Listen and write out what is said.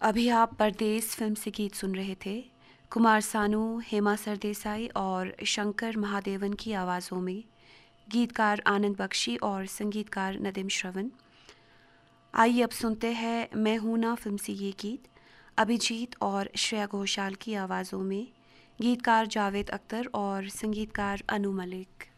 अभी आप परदेस फिल्म से गीत सुन रहे थे। कुमार सानू, हेमा सरदेसाई और शंकर महादेवन की आवाज़ों में। गीतकार आनंद बख्शी और संगीतकार नदीम श्रवण। आइए अब सुनते हैं मैं हूं ना फिल्म से ये गीत, अभिजीत और श्रेया घोषाल की आवाज़ों में। गीतकार जावेद अख्तर और संगीतकार अनु मलिक।